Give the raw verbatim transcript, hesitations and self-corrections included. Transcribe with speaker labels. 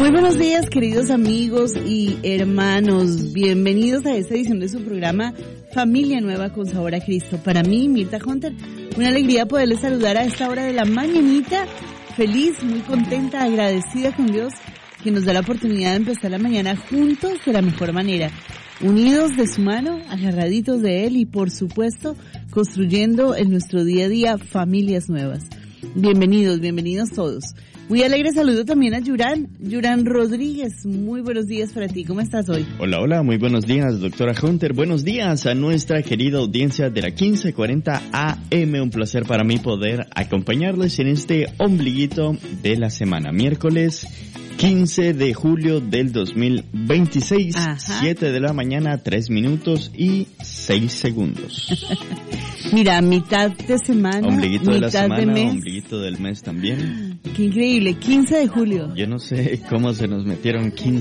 Speaker 1: Muy buenos días, queridos amigos y hermanos. Bienvenidos a esta edición de su programa Familia Nueva con Sabor a Cristo. Para mí, Mirta Hunter, una alegría poderles saludar a esta hora de la mañanita. Feliz, muy contenta, agradecida con Dios que nos da la oportunidad de empezar la mañana juntos de la mejor manera. Unidos de su mano, agarraditos de Él y, por supuesto, construyendo en nuestro día a día familias nuevas. Bienvenidos, bienvenidos todos. Muy alegre saludo también a Yuran, Yuran Rodríguez. Muy buenos días para ti, ¿cómo estás hoy?
Speaker 2: Hola, hola, muy buenos días, doctora Hunter. Buenos días a nuestra querida audiencia de la quince cuarenta A M. Un placer para mí poder acompañarles en este ombliguito de la semana. Miércoles quince de julio del dos mil veintiséis, Ajá. siete de la mañana, tres minutos y seis segundos.
Speaker 1: Mira, mitad de semana,
Speaker 2: ombliguito de la semana,
Speaker 1: de mes.
Speaker 2: Ombliguito del mes también.
Speaker 1: Qué increíble, quince de julio.
Speaker 2: Yo no sé cómo se nos metieron quince